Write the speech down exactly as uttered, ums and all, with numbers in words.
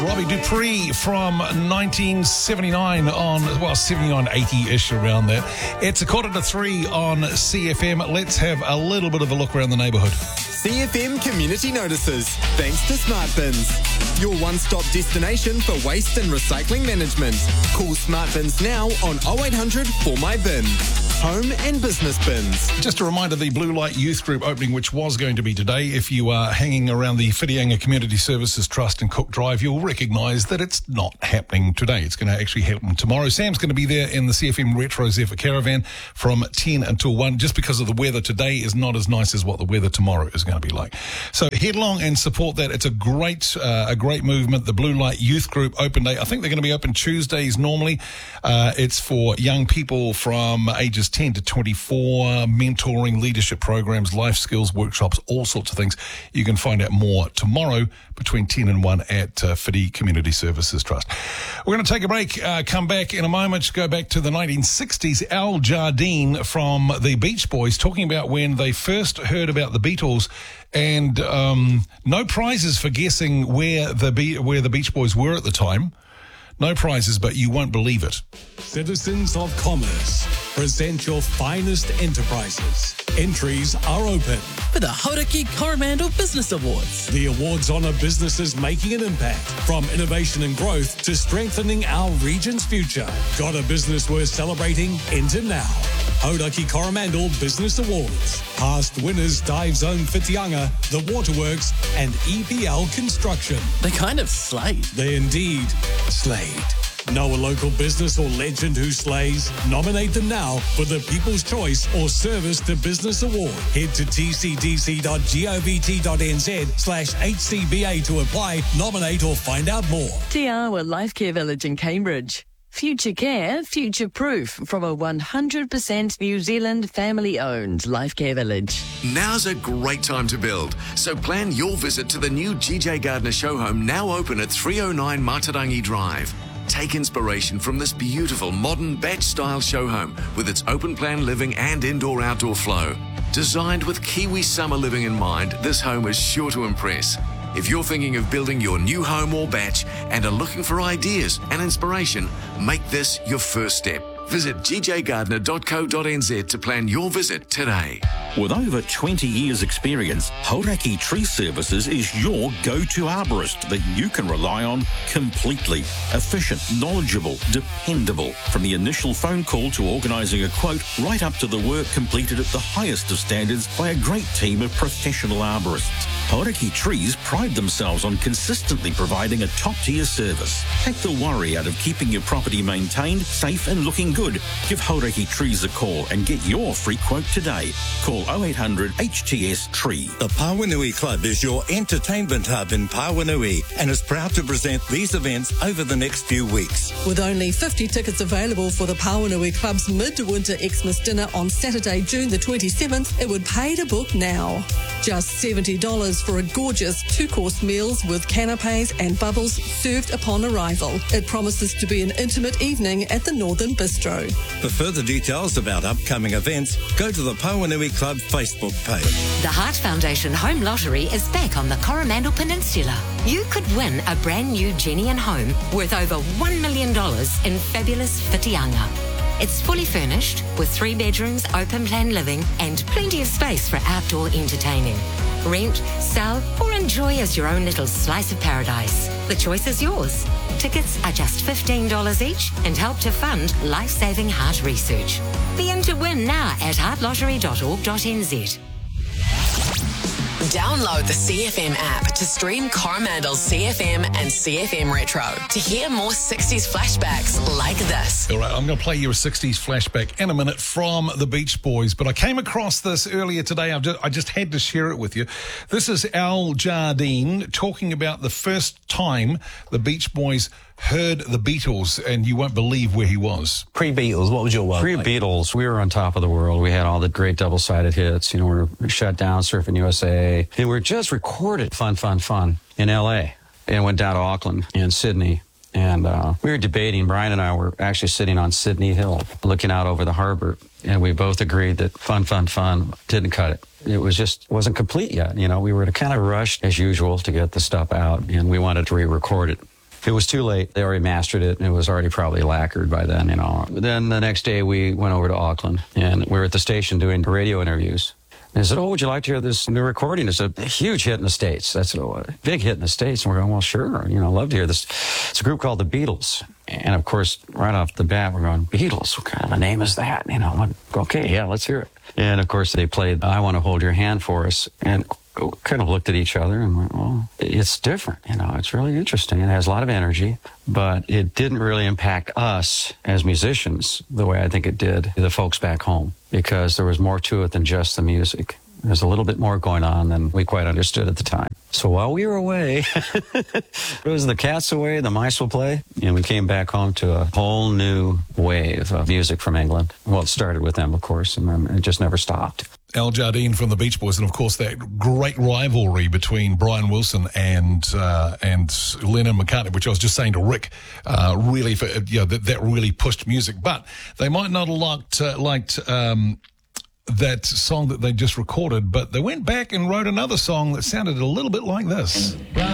Robbie Dupree from nineteen seventy-nine on, well, seventy-nine, eighty-ish around that. It's a quarter to three on C F M. Let's have a little bit of a look around the neighbourhood. C F M Community Notices, thanks to Smart Bins, your one-stop destination for waste and recycling management. Call Smart Bins now on oh eight hundred four my bin. Home and business bins. Just a reminder, the Blue Light Youth Group opening, which was going to be today. If you are hanging around the Whitianga Community Services Trust in Cook Drive, you'll recognise that it's not happening today. It's going to actually happen tomorrow. Sam's going to be there in the C F M Retro Zephyr Caravan from ten until one, just because of the weather today is not as nice as what the weather tomorrow is going to be like. So head along and support that. It's a great, uh, a great movement. The Blue Light Youth Group open day. I think they're going to be open Tuesdays normally. Uh, it's for young people from ages ten to twenty-four, mentoring, leadership programs, life skills workshops, all sorts of things. You can find out more tomorrow between ten and one at uh, Whiti Community Services Trust. We're going to take a break, uh, come back in a moment, go back to the nineteen sixties. Al Jardine from the Beach Boys talking about when they first heard about the Beatles, and um, no prizes for guessing where the Be- where the Beach Boys were at the time. No prizes, but you won't believe it. Citizens of Commerce, present your finest enterprises. Entries are open for the Hauraki Coromandel Business Awards. The awards honour businesses making an impact, from innovation and growth to strengthening our region's future. Got a business worth celebrating? Enter now. Hauraki Coromandel Business Awards. Past winners: Dive Zone Whitianga, The Waterworks, and E P L Construction. They kind of slayed. They indeed slayed. Know a local business or legend who slays? Nominate them now for the People's Choice or Service to Business Award. Head to tcdc dot govt dot nz slash hcba to apply, nominate, or find out more. Te Awa Life Care Village in Cambridge. Future care, future proof from a one hundred percent New Zealand family-owned Life Care Village. Now's a great time to build, so plan your visit to the new G J Gardner Show Home, now open at three oh nine Matarangi Drive. Take inspiration from this beautiful modern batch-style show home with its open-plan living and indoor-outdoor flow. Designed with Kiwi summer living in mind, this home is sure to impress. If you're thinking of building your new home or batch and are looking for ideas and inspiration, make this your first step. Visit g j gardner dot co dot n z to plan your visit today. With over twenty years experience, Hauraki Tree Services is your go-to arborist that you can rely on completely. Efficient, knowledgeable, dependable. From the initial phone call to organising a quote, right up to the work completed at the highest of standards by a great team of professional arborists. Hauraki Trees pride themselves on consistently providing a top-tier service. Take the worry out of keeping your property maintained, safe and looking good. Give Hauraki Trees a call and get your free quote today. Call oh eight hundred H T S Tree. The Pāwanui Club is your entertainment hub in Pāwanui and is proud to present these events over the next few weeks. With only fifty tickets available for the Pāwanui Club's Midwinter Xmas dinner on Saturday, June the twenty-seventh, it would pay to book now. Just seventy dollars for a gorgeous two-course meals with canapes and bubbles served upon arrival. It promises to be an intimate evening at the Northern Bistro. For further details about upcoming events, go to the Pāwanui Club Facebook page. The Heart Foundation Home Lottery is back on the Coromandel Peninsula. You could win a brand new Genian home worth over one million dollars in fabulous Whitianga. It's fully furnished with three bedrooms, open plan living, and plenty of space for outdoor entertaining. Rent, sell, or enjoy as your own little slice of paradise. The choice is yours. Tickets are just fifteen dollars each and help to fund life-saving heart research. Be in to win now at heart lottery dot org dot n z. Download the C F M app to stream Coromandel's C F M and C F M Retro to hear more sixties flashbacks like this. All right, I'm going to play you a sixties flashback in a minute from the Beach Boys, but I came across this earlier today. I've just, I just had to share it with you. This is Al Jardine talking about the first time the Beach Boys heard the Beatles, and you won't believe where he was. Pre-Beatles, what was your world? Pre-Beatles, we were on top of the world. We had all the great double-sided hits. You know, we were shut down, Surfing U S A. And we were just recorded Fun, Fun, Fun in L A and went down to Auckland and Sydney. And uh, we were debating, Brian and I were actually sitting on Sydney Hill, looking out over the harbor, and we both agreed that Fun, Fun, Fun didn't cut it. It was just wasn't complete yet. You know, we were kind of rushed, as usual, to get the stuff out, and we wanted to re-record it. It was too late. They already mastered it, and it was already probably lacquered by then, you know. Then the next day we went over to Auckland, and we were at the station doing radio interviews. And they said, oh, would you like to hear this new recording? It's a huge hit in the States. That's a big hit in the States. And we're going, well, sure, you know, I'd love to hear this. It's a group called the Beatles. And, of course, right off the bat, we're going, Beatles? What kind of a name is that? You know, okay, yeah, let's hear it. And, of course, they played I Want to Hold Your Hand for us. And kind of looked at each other and went, well, it's different. You know, it's really interesting. It has a lot of energy, but it didn't really impact us as musicians the way I think it did the folks back home, because there was more to it than just the music. There's a little bit more going on than we quite understood at the time. So while we were away, it was the cats away, the mice will play, and we came back home to a whole new wave of music from England. Well, it started with them, of course, and then it just never stopped. Al Jardine from the Beach Boys, and of course that great rivalry between Brian Wilson and uh, and Lennon McCartney, which I was just saying to Rick, uh, really, for, you know, that, that really pushed music. But they might not have liked, uh, liked um, that song that they just recorded, but they went back and wrote another song that sounded a little bit like this.